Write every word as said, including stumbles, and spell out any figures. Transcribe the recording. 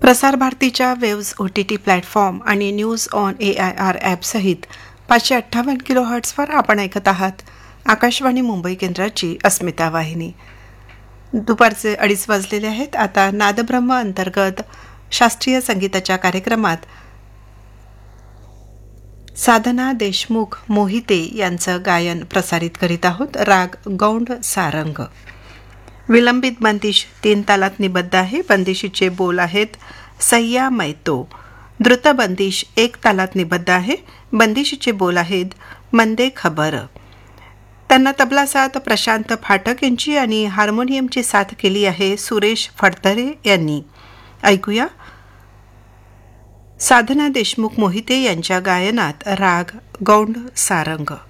प्रसार भारतीच्या waves O T T platform आणि news on A I R ॲपसहित पाचशे अठ्ठावन्न किलो हर्ट्सवर आपण ऐकत आहात आकाशवाणी मुंबई केंद्राची अस्मिता वाहिनी. दुपारचे अडीच वाजलेले आहेत. आता नादब्रह्म अंतर्गत शास्त्रीय संगीताच्या कार्यक्रमात साधना देशमुख मोहिते यांचं गायन प्रसारित करीत आहोत. राग गौंड सारंग. विलंबित बंदिश तीन तालात निबद्ध आहे. बंदिशीचे बोल आहेत सय्या मैतो. द्रुत बंदिश एक तालात निबद्ध आहे. बंदिशीचे बोल आहेत मंदे खबर. त्यांना तबला साथ प्रशांत फाटक यांची आणि हार्मोनियमची साथ केली आहे सुरेश फडतरे यांनी. ऐकूया साधना देशमुख मोहिते यांच्या गायनात राग गौंड सारंग.